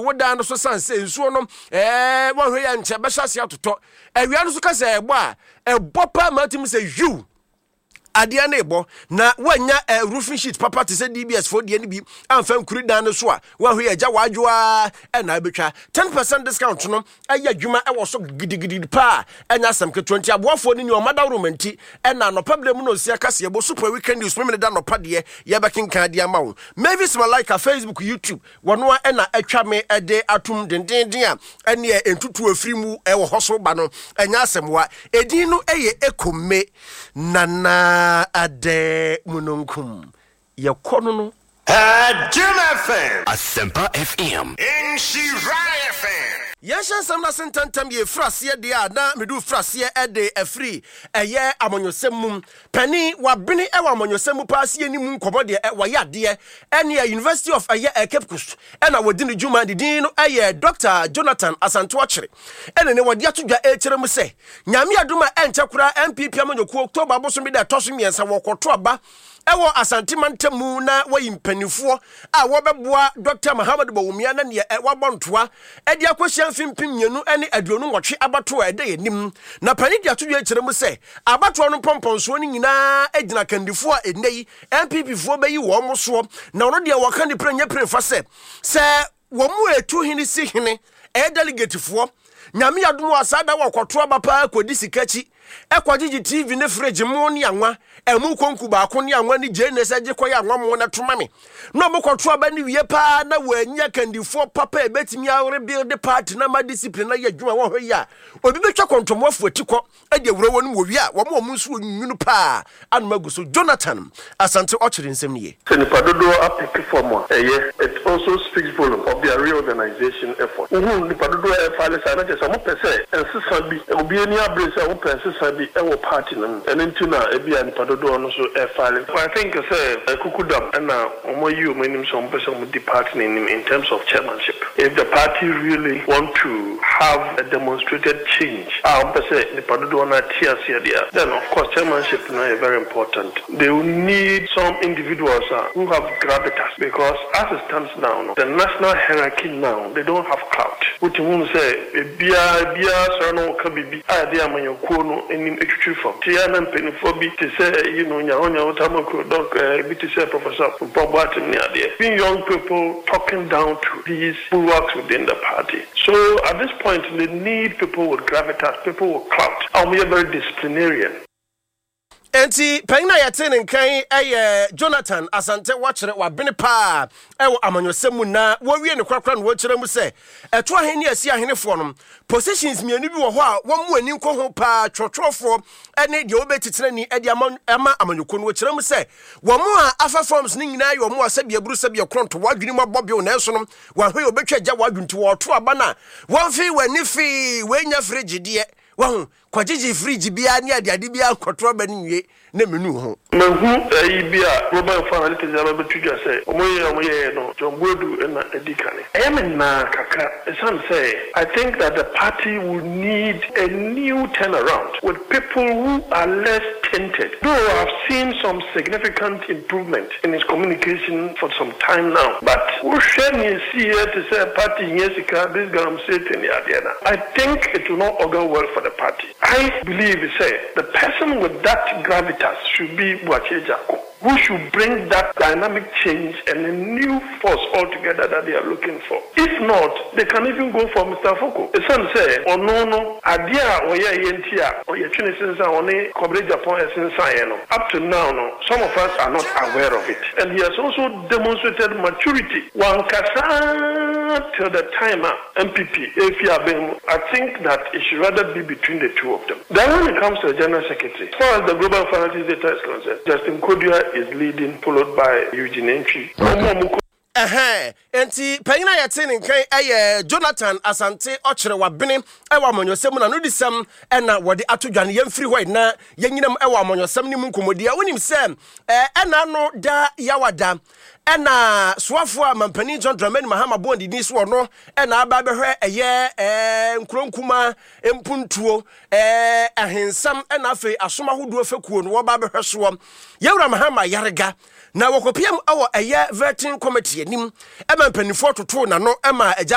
wodan no so sanse nsuo no wo hwe ya nche be hyase atoto awia no so ka se ebo a ebo pa matim se you adia na ebo na wanya roofing sheet papa te se DBS for die ni bi amfa nkuri dan no so a wo hwe agya wadwoa na betwa 10% discount no aya dwuma e wo so gidigidi pa enya sam ke 20 aboafo ni o mada romanti na no problem no osia kase ebo super weekend news me da no pade ye bekenka dia ma wo Mavis Malika Facebook YouTube wono na atwa me de atum dendenden a ene entutu afiri mu e wo hoso ba no enya asemwa edin no eye ekome nana ade mununkum yakono no Jim FM Asempa FM in Shirai FM Yesha samna sentantam ye frase de a na medu frase de afri eye amonyosem pani wabene e wa amonyosem paase animu nkomo de wa yade ene University of Cape Coast ena wodi ne juma de din no eye Dr. Jonathan Asante Ochere ene ne wodi atodwa e kire mu se nyame aduma enchekura MPP amonyoku October aboso me de toso miensa wokoto aba ewo Asante mantamu na wayimpanifuo a wobeboa Dr. Muhammad Bawumia na ne wabontoa edi akohia mfimpim nyenu ene aduonu nwotwe abato a ede yanim na pani dia tudwa kire mu se abato no pomponso ni nyina agina kandifo a enei MPP fo bayi wo mo so na ono de waka ne prenya prefa se wo mu etu hini si hini delegate fo nyame adum asada wakoto abapa kodi sikachi ekwagigi TV ne fridge mo ne anwa emu konku ba ko ne anwa ne jenes age koya anwa mo na toma me no mokoto aba ne wie pa na wanya kandifo papa ebetimi awre build party na ma discipline na ya dwuma wo hwe ya obi betwa kontomofu atiko ade wuro wonu wo wi a wo mo nsu onyunu pa anuma so Jonathan Asante Ochere nsem ne ye nipadodo apiki form it also speaks volume of their reorganization effort nipadodo file sa na je so mo pese ensesa bi obi ani abrese wo pese sabi ewo party no enu na ebia nipadodo no so file I think say kukudam na omoyi omanim so person with the party in terms of chairmanship. If the party really want to have a demonstrated change then of course chairmanship is very important. They will need some individuals who have gravitas, because as it stands now, the national hierarchy now, they don't have clout. What you want to say, bia sarano kabibi idea manyokono in form. Tiana peniphobi to say, you know, nyaonya otamako doc to say professor being young people talking down to these who works within the party. So at this point they need people with gravitas, people with clout, and we are very disciplinarian. Enti pengina yatene nkan Jonathan Asante Ochere wabene pa ewo amanyosemu na wo wie ne kwakra no wo kire mu se eto aheni asi ahenefo no positions mienu bi wo ho a wo mu ani nko ho pa twotwofo ene de obetitire ni ede ama amanyoko no wo kire mu se wo mu a afa forms ni nyina yo mu asabia buru sabia kronto wadwini mu abobio na eso no wa hwe obetwa gya wadwunti wo to aba na wo fi wani fi wenya fridge de wo kwagigi fridge bia ne ade bia nkotro ba ni nwie na menu ho mahu bia global finality zaba betudwa say omoye no jombodu na edikane na kaka some say I think that the party will need a new turnaround with people who are less tainted. Though I've seen some significant improvement in his communication for some time now, but who share me see here to say party yesika this garam sitting here. I think it will not augur well for the party. I believe the person with that gravitas should be Bwachejako, who should bring that dynamic change and a new force altogether that they are looking for. If not, they can even go for Mr. Foko. The son say, oh no, adia oya yentia oya chunisinsa one coverage upon essence. Up to now, no, some of us are not aware of it, and he has also demonstrated maturity. One kasa till the timer MPP. If you have been, I think that it should rather be between the two of them. Then when it comes to the general secretary, as far as the global financial data is concerned, Justin Kodia is leading, followed by Eugene Entry. Enti pengina yatene nkan Jonathan Asante Ochere wabene ewa amonyosem na no disem na wode atodwane yemfiri hoi na yenyinam ewa amonyosem ni mu nkomodia wonim se na no da yawada na swafo a mampani John Dramani Mahama Bondi ni so no na aba behwe nkronkuma empuntuo ahensam na afi asoma hodo afekuo no wo ba behwe so Yewura Mahama Yarega na wokopiam awo vetting committee nim ema mpanifo toto na no ema